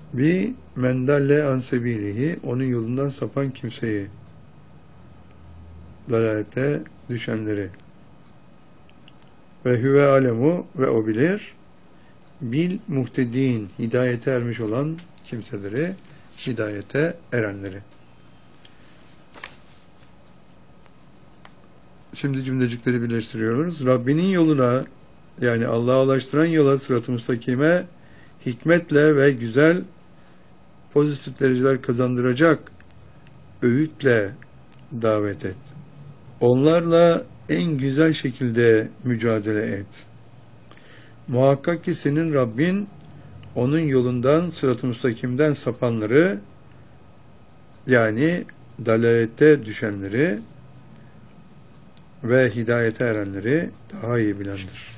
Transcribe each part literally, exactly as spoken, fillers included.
Bi mendalle ansebilihi, onun yolundan sapan kimseyi, dalalete düşenleri. Ve huve alemu, ve o bilir, bil muhtedin, hidayete ermiş olan kimseleri, hidayete erenleri. Şimdi cümlecikleri birleştiriyoruz. Rabbinin yoluna, yani Allah'a ulaştıran yola, sırat-ı müstakime, hikmetle ve güzel pozitif dereceler kazandıracak öğütle davet et. Onlarla en güzel şekilde mücadele et. Muhakkak ki senin Rabbin onun yolundan, sırat-ı müstakimden sapanları, yani dalalete düşenleri ve hidayete erenleri daha iyi bilendir.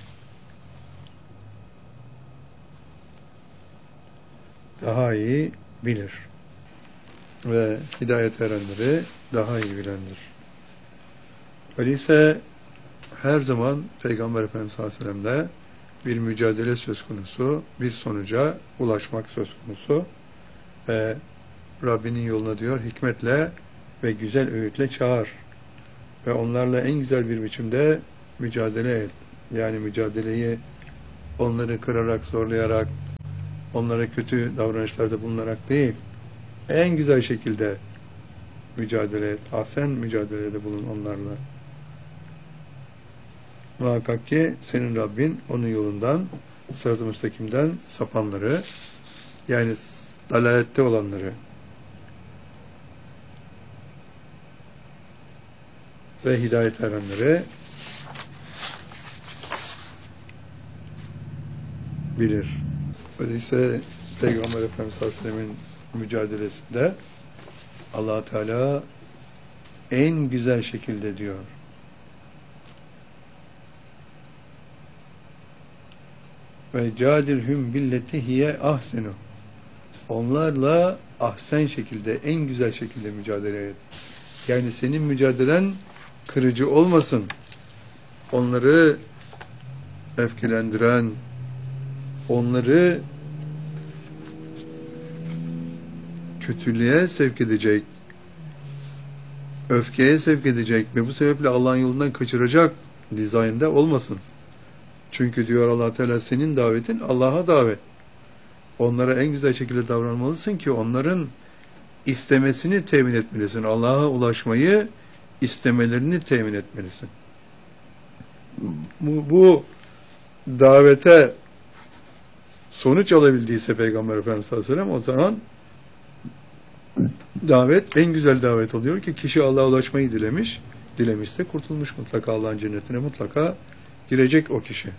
Daha iyi bilir. Ve hidayet erenleri daha iyi bilendir. Öyleyse her zaman Peygamber Efendimiz sallallahu aleyhi ve sellem'de bir mücadele söz konusu, bir sonuca ulaşmak söz konusu. Ve Rabbinin yoluna diyor, hikmetle ve güzel öğütle çağır. Ve onlarla en güzel bir biçimde mücadele et. Yani mücadeleyi onları kırarak, zorlayarak, onlara kötü davranışlarda bulunarak değil, en güzel şekilde mücadele et. Ahsen mücadelede bulun onlarla. Muhakkak ki senin Rabbin onun yolundan, sırat-ı müstakimden sapanları, yani dalalette olanları ve hidayet erenleri bilir. Öyleyse Peygamber Efendimiz sallallahu aleyhi ve sellem'in mücadelesinde Allah Teala en güzel şekilde diyor. Ve cadilhum billeti hiye ahsenu. Onlarla ahsen şekilde, en güzel şekilde mücadele et. Yani senin mücadelen kırıcı olmasın. Onları öfkelendiren, onları kötülüğe sevk edecek, öfkeye sevk edecek ve bu sebeple Allah'ın yolundan kaçıracak dizaynda olmasın. Çünkü diyor Allah Teala, senin davetin Allah'a davet. Onlara en güzel şekilde davranmalısın ki onların istemesini temin etmelisin. Allah'a ulaşmayı istemelerini temin etmelisin. Bu, bu davete sonuç alabildiyse Peygamber Efendimiz sallallahu aleyhi ve sellem, o zaman davet en güzel davet oluyor ki kişi Allah'a ulaşmayı dilemiş, dilemişse kurtulmuş, mutlaka Allah'ın cennetine mutlaka girecek o kişi.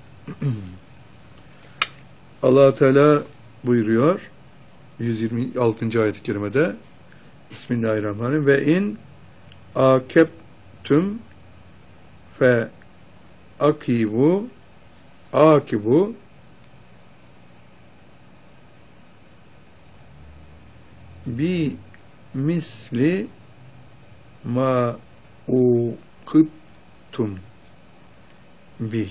Allah Teala buyuruyor yüz yirmi altıncı ayet-i kerimede, Bismillahirrahmanirrahim, ve in akebtüm fe akibu akibu bi misli ma ukibtum bih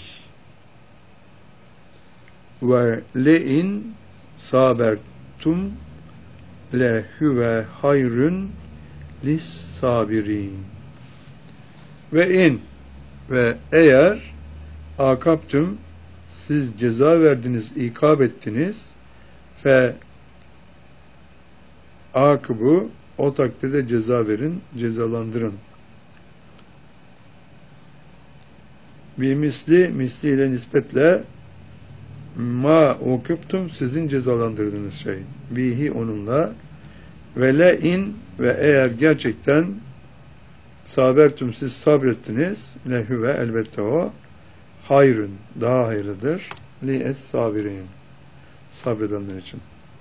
ve le'in sabertum lehuve hayrun lis sabirin. Ve in, ve eğer akabtüm, siz ceza verdiniz, ikab ettiniz, fe akıbu, o takdirde ceza verin, cezalandırın. Bir misli, misliyle nispetle ma ukibtum, sizin cezalandırdığınız şey. Bihi, onunla. Ve le in, ve eğer gerçekten sabertum, siz sabrettiniz, lehü, elbette o hayrun, daha hayırlıdır, li es sabirin, sabredenler için.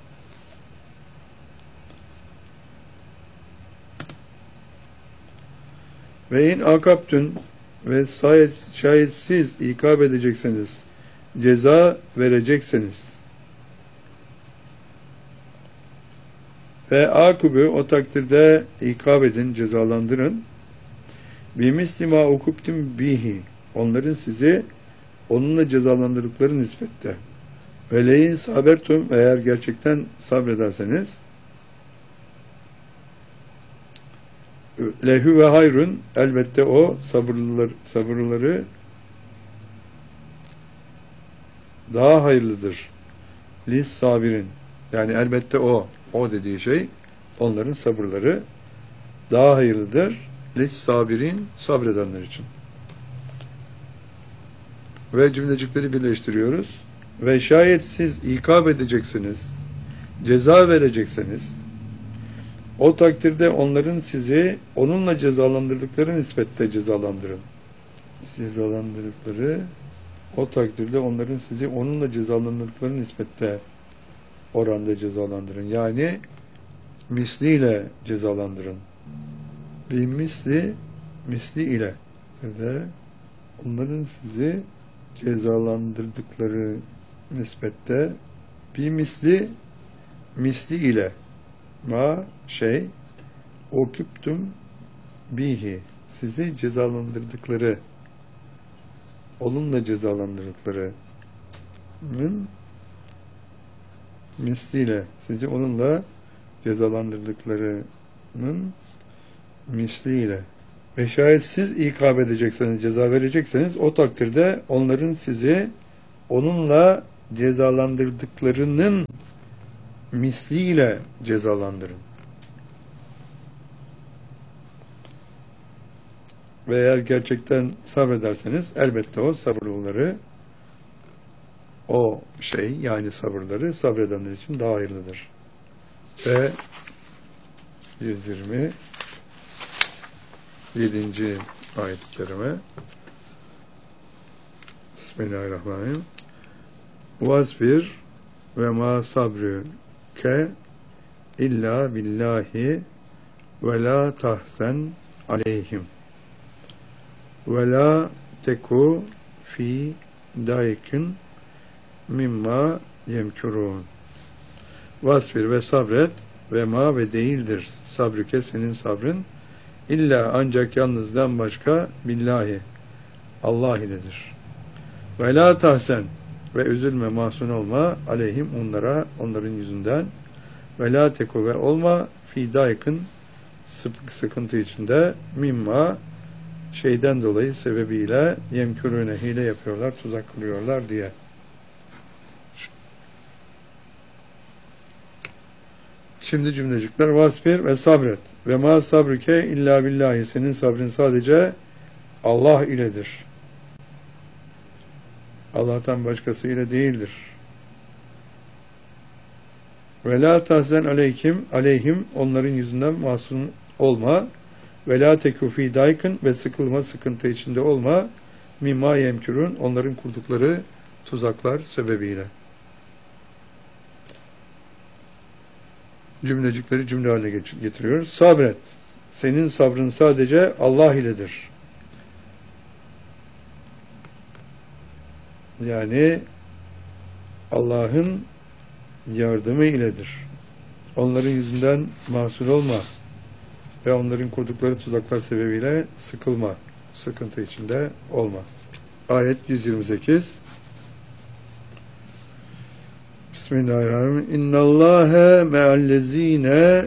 Ve in akabtün, ve şayet, şayet siz ikab edecekseniz, ceza verecekseniz, ve akıbı, o takdirde ikab edin, cezalandırın, bimislimâ ukubtum bihi, onların sizi onunla cezalandırdıkları nispette, Ve leyin sabertum, eğer gerçekten sabrederseniz, lehü ve hayrun, elbette o sabırlılar, sabırlıları daha hayırlıdır. Lis sabirin, yani elbette o, o dediği şey, onların sabırları daha hayırlıdır. Lis sabirin, sabredenler için. Ve cümlecikleri birleştiriyoruz. Ve şayet siz ikab edeceksiniz, ceza verecekseniz, o takdirde onların sizi onunla cezalandırdıkları nispette cezalandırın. Cezalandırdıkları, o takdirde onların sizi onunla cezalandırdıkları nispette oranda cezalandırın. Yani misliyle cezalandırın. Bir misli, misli ile de onların sizi cezalandırdıkları nispette bir misli, misli ile ma şey oküptüm bihi, sizi cezalandırdıkları, onunla cezalandırdıklarının misliyle, sizi onunla cezalandırdıklarının misliyle. Ve şayet siz ikab edecekseniz, ceza verecekseniz, o takdirde onların sizi onunla cezalandırdıklarının misliyle cezalandırın. Ve eğer gerçekten sabrederseniz, elbette o sabırlıları, o şey, yani sabırları sabredenler için daha hayırlıdır. Ve yüz yirmi yedinci ayet-i kerime. Bismillahirrahmanirrahim. Vasbir ve ma sabrüke illa billahi ve la tahzen aleyhim ve la teku fi daykin mimma yemkurun. Vasbir ve sabret ve ma ve değildir sabrüke, senin sabrın, İlla ancak yalnızdan başka billahi, Allah iledir. Ve la tahsen, ve üzülme, mahzun olma, aleyhim, onlara, onların yüzünden, ve la teku, ve olma, fi daykın, sıkıntı içinde, mimma, şeyden dolayı, sebebiyle, yemkürüne, hile yapıyorlar, tuzak kuruyorlar diye. Şimdi cümlecikler, vasbir ve sabret. Ve ma sabrüke illa billahi, senin sabrın sadece Allah iledir. Allah'tan başkası ile değildir. Ve la tahzen aleykim, aleyhim, onların yüzünden mahzun olma. Ve la tekufi daykın, ve sıkılma, sıkıntı içinde olma. Mimma yemkürün, onların kurdukları tuzaklar sebebiyle. Cümlecikleri cümle haline getiriyoruz. Sabret. Senin sabrın sadece Allah iledir. Yani Allah'ın yardımı iledir. Onların yüzünden mahzun olma ve onların kurdukları tuzaklar sebebiyle sıkılma, sıkıntı içinde olma. Ayet yüz yirmi sekiz. Bismillahirrahmanirrahim. İnnallâhe me'allezîne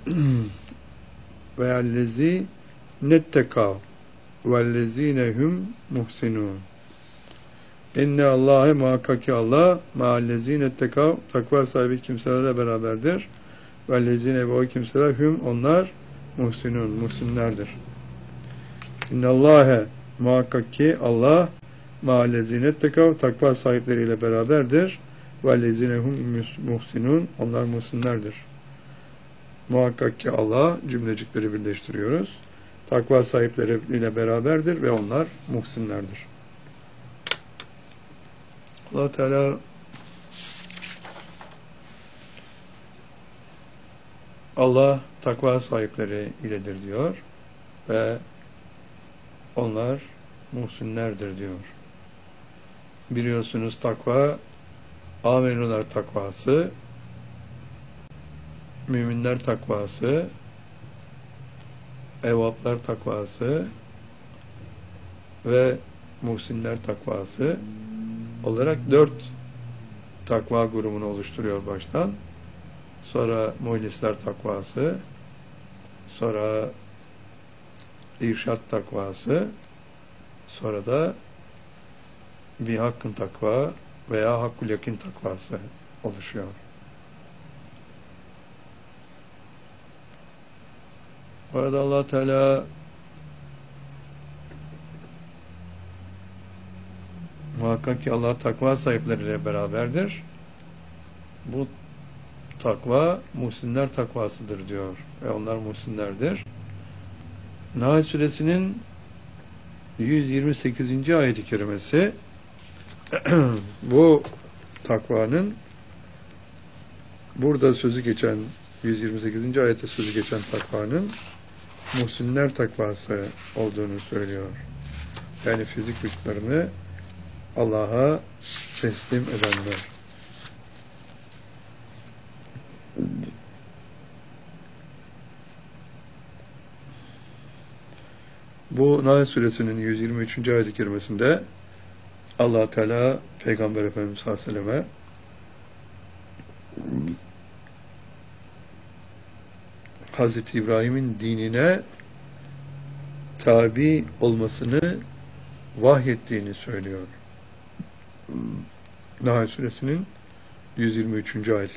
ve'allezî nettekav ve'allezîne hum muhsinûn. İnne Allah'e, muhakkak ki Allah, me'allezîne nettekav, takva sahibi kimselerle beraberdir. Ve'allezîne, ve o kimseler, hum, onlar, muhsinûn, muhsinlerdir. İnnallâhe, muhakkak ki Allah, me'allezîne nettekav, takva sahipleriyle beraberdir. وَالَّذِينَ هُمْ muhsinun, onlar muhsinlerdir. Muhakkak ki Allah, cümlecikleri birleştiriyoruz, takva sahipleriyle beraberdir ve onlar muhsinlerdir. Allah Teala Allah takva sahipleri iledir diyor ve onlar muhsinlerdir diyor. Biliyorsunuz takva, amenular takvası, müminler takvası, evaplar takvası ve muhsinler takvası olarak dört takva grubunu oluşturuyor baştan. Sonra muhlisler takvası, sonra irşad takvası, sonra da bir hakkın takva veya hakkul yakin takvası oluşuyor. Bu arada Allah Teala muhakkak ki Allah takva sahipleriyle beraberdir. Bu takva muhsinler takvasıdır diyor. Ve onlar muhsinlerdir. Nahl Suresinin yüz yirmi sekizinci ayet-i kerimesi bu takvanın burada sözü geçen yüz yirmi sekizinci ayette sözü geçen takvanın muhsinler takvası olduğunu söylüyor. Yani fizik güçlerini Allah'a teslim edenler. Bu Nahl Suresinin yüz yirmi üçüncü ayet-i kerimesinde Allah Teala Peygamber Efendimiz sallallahu aleyhi ve selleme Hazreti İbrahim'in dinine tabi olmasını vahyettiğini söylüyor. Nahl Suresinin yüz yirmi üçüncü ayet-i